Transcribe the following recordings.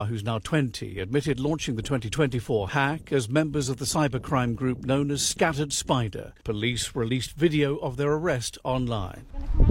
who's now 20, admitted launching the 2024 hack as members of the cybercrime group known as Scattered Spider. Police released video of their arrest online.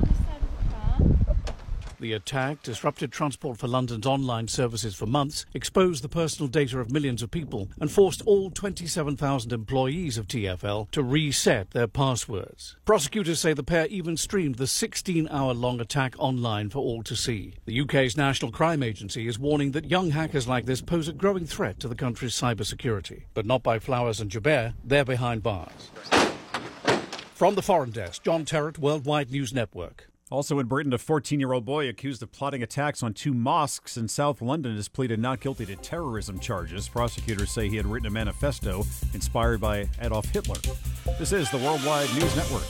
The attack disrupted transport for London's online services for months, exposed the personal data of millions of people, and forced all 27,000 employees of TfL to reset their passwords. Prosecutors say the pair even streamed the 16-hour-long attack online for all to see. The UK's National Crime Agency is warning that young hackers like this pose a growing threat to the country's cybersecurity. But not by Flowers and Joubert, they're behind bars. From the Foreign Desk, John Terrett, Worldwide News Network. Also in Britain, a 14-year-old boy accused of plotting attacks on 2 mosques in South London has pleaded not guilty to terrorism charges. Prosecutors say he had written a manifesto inspired by Adolf Hitler. This is the Worldwide News Network.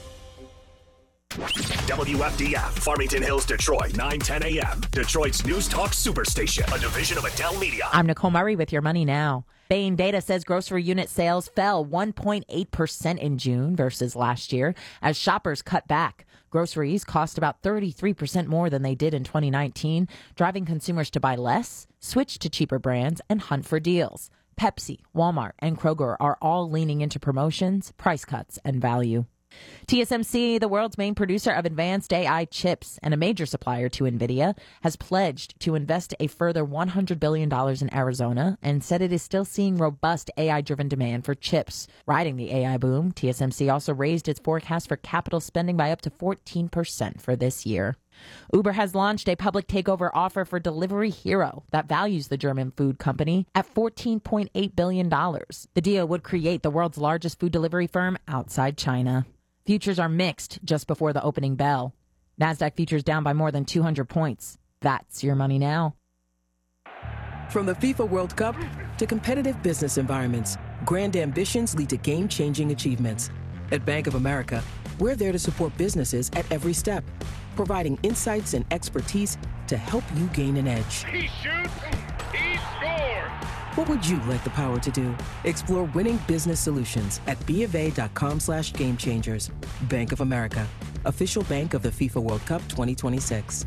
WFDF, Farmington Hills, Detroit, 9:10 a.m. Detroit's News Talk Superstation, a division of Adele Media. I'm Nicole Murray with your money now. Bain data says grocery unit sales fell 1.8% in June versus last year as shoppers cut back. Groceries cost about 33% more than they did in 2019, driving consumers to buy less, switch to cheaper brands, and hunt for deals. Pepsi, Walmart, and Kroger are all leaning into promotions, price cuts, and value. TSMC, the world's main producer of advanced AI chips and a major supplier to NVIDIA, has pledged to invest a further $100 billion in Arizona and said it is still seeing robust AI-driven demand for chips. Riding the AI boom, TSMC also raised its forecast for capital spending by up to 14% for this year. Uber has launched a public takeover offer for Delivery Hero that values the German food company at $14.8 billion. The deal would create the world's largest food delivery firm outside China. Futures are mixed just before the opening bell. NASDAQ futures down by more than 200 points. That's your money now. From the FIFA World Cup to competitive business environments, grand ambitions lead to game-changing achievements. At Bank of America, we're there to support businesses at every step, providing insights and expertise to help you gain an edge. He shoots, he scores! What would you like the power to do? Explore winning business solutions at BofA.com/gamechangers. Bank of America, official bank of the FIFA World Cup 2026.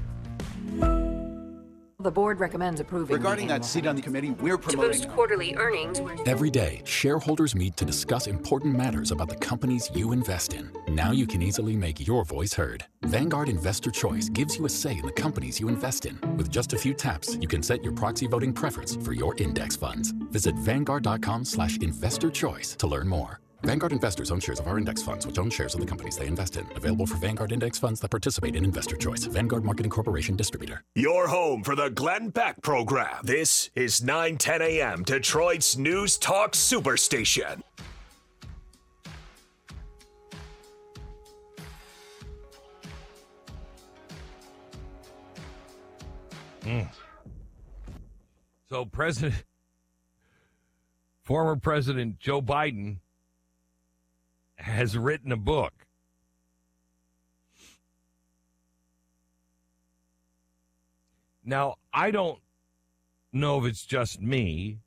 The board recommends approving. Regarding that seat on the committee, we're promoting. To boost quarterly earnings. Every day, shareholders meet to discuss important matters about the companies you invest in. Now you can easily make your voice heard. Vanguard Investor Choice gives you a say in the companies you invest in. With just a few taps, you can set your proxy voting preference for your index funds. Visit Vanguard.com/investorchoice to learn more. Vanguard investors own shares of our index funds, which own shares of the companies they invest in. Available for Vanguard index funds that participate in Investor Choice. Vanguard Marketing Corporation distributor. Your home for the Glenn Beck program. This is 9:10 a.m. Detroit's News Talk Superstation. So former President Joe Biden has written a book. Now, I don't know if it's just me,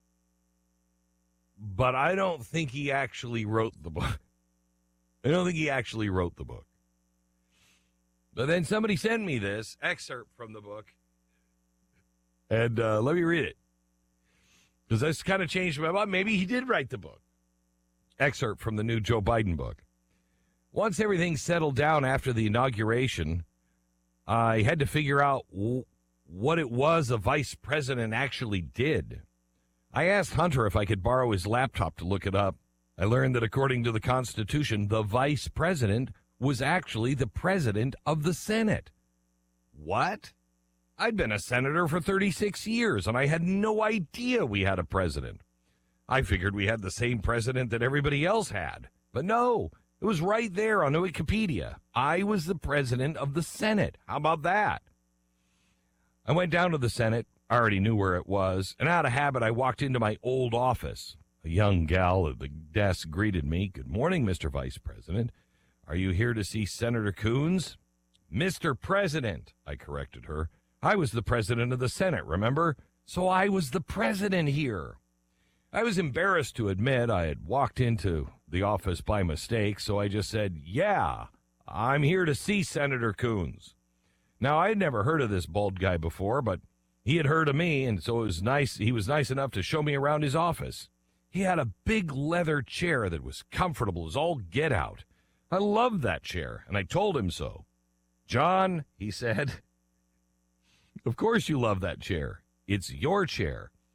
but I don't think he actually wrote the book. I don't think he actually wrote the book. But then somebody sent me this excerpt from the book, and let me read it, because that's kind of changed my mind. Maybe he did write the book. Excerpt from the new Joe Biden book. Once everything settled down after the inauguration, I had to figure out what it was a vice president actually did. I asked Hunter if I could borrow his laptop to look it up. I learned that according to the Constitution, the vice president was actually the president of the Senate. What? I'd been a senator for 36 years, and I had no idea we had a president. I figured we had the same president that everybody else had. But no, it was right there on Wikipedia. I was the president of the Senate. How about that? I went down to the Senate. I already knew where it was. And out of habit, I walked into my old office. A young gal at the desk greeted me. Good morning, Mr. Vice President. Are you here to see Senator Coons? Mr. President, I corrected her. I was the president of the Senate, remember? So I was the president here. I was embarrassed to admit I had walked into the office by mistake, so I just said, yeah, I'm here to see Senator Coons. Now, I had never heard of this bald guy before, but he He had heard of me, and so it was nice. He was nice enough to show me around his office. He had a big leather chair that was comfortable as all get out. I loved that chair, and I told him so. John, he said, of course you love that chair. It's your chair.